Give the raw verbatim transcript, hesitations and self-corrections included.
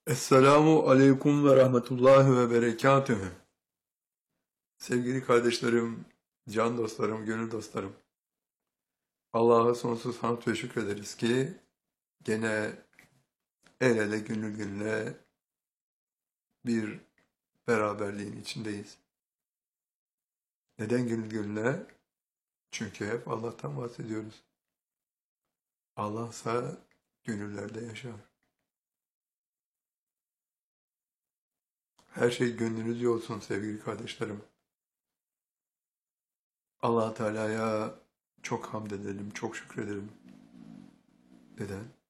Esselamu aleyküm ve rahmetullahi ve berekatühü. Sevgili kardeşlerim, can dostlarım, gönül dostlarım. Allah'a sonsuz hamd ve şükrederiz ki gene el ele gönül gönüle bir beraberliğin içindeyiz. Neden gönül gönüle? Çünkü hep Allah'tan bahsediyoruz. Allah'sa gönüllerde yaşar. Her şey gönlünüzce olsun sevgili kardeşlerim. Allah Teala'ya çok hamd edelim, çok şükredelim. Neden?